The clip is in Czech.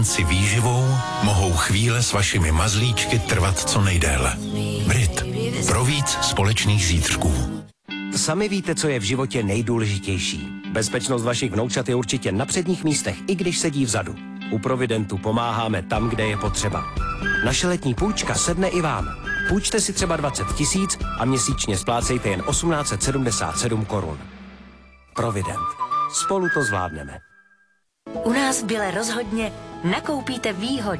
si výživou mohou chvíle s vašimi mazlíčky trvat co nejdéle. Brit. Pro víc společných zítřků. Sami víte, co je v životě nejdůležitější. Bezpečnost vašich vnoučat je určitě na předních místech, i když sedí vzadu. U Providentu pomáháme tam, kde je potřeba. Naše letní půjčka sedne i vám. Půjčte si třeba 20 000 a měsíčně splácejte jen 1877 korun. Provident. Spolu to zvládneme. U nás v Bile rozhodně nakoupíte výhodně.